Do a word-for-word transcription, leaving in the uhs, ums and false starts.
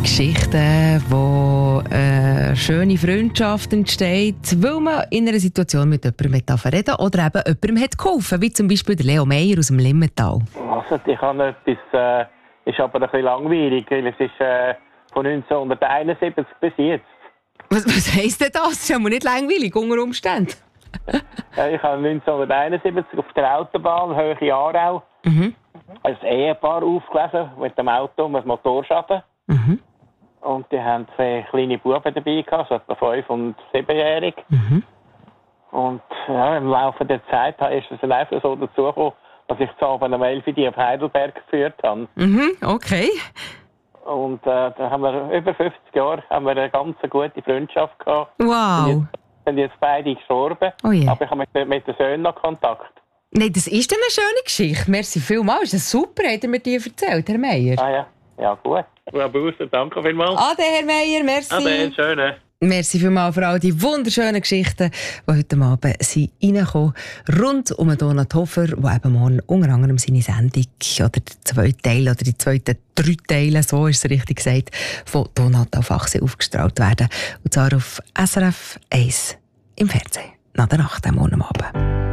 Geschichten, wo eine schöne Freundschaft entsteht, weil man in einer Situation mit jemandem reden darf oder eben jemandem hat geholfen, wie zum Beispiel der Leo Meyer aus dem Limmental. Also, ich habe etwas, äh, ist aber ein bisschen langweilig, weil es ist äh, von neunzehnhunderteinundsiebzig bis jetzt. Was, was heisst denn das? Das ist ja nicht langweilig, unter Umständen. Ja, ich habe neunzehnhunderteinundsiebzig auf der Autobahn, Höhe Aarau, Mhm. ein Ehepaar aufgelesen mit dem Auto, mit Motorschaden. Mhm. Und die haben zwei kleine Buben dabei gehabt, so etwa fünf- und siebenjährig. Mhm. Und ja, im Laufe der Zeit ist es dann einfach so dazu gekommen, dass ich zu Abend eine Mail für die auf Heidelberg geführt habe. Mhm, okay. Und äh, da haben wir über fünfzig Jahre haben wir eine ganz gute Freundschaft gehabt. Wow. Sind jetzt, sind jetzt beide gestorben, Oh je. aber ich habe mit, mit den Söhnen noch Kontakt. Nein, das ist eine schöne Geschichte. Merci vielmals. Das ist super, hat er mir die erzählt, Herr Meyer. Ah ja, ja gut. Ja, Busse, danke vielmals. Ade, Herr Meyer, merci. Ade, schöne. Merci vielmals für all die wunderschönen Geschichten, die heute Abend sind reingekommen rund um Donat Hofer, der eben morgen unter anderem seine Sendung oder die zweite Teile oder die zweiten drei Teile, so ist es richtig gesagt, von Donat auf Achse aufgestrahlt werden. Und zwar auf S R F eins im Fernsehen. Nach der Nacht am Morgen Abend.